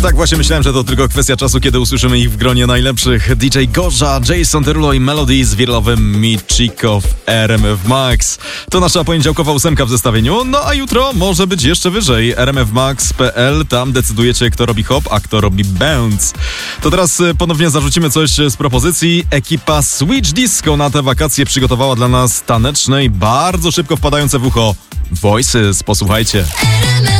Tak właśnie myślałem, że to tylko kwestia czasu, kiedy usłyszymy ich w gronie najlepszych. DJ Gorza, Jason Derulo i Melody z wirlowym Michiko w RMF Max. To nasza poniedziałkowa 8 w zestawieniu, no a jutro może być jeszcze wyżej. rmfmax.pl, tam decydujecie, kto robi hop, a kto robi bounce. To teraz ponownie zarzucimy coś z propozycji. Ekipa Switch Disco na te wakacje przygotowała dla nas taneczne i bardzo szybko wpadające w ucho Voices. Posłuchajcie.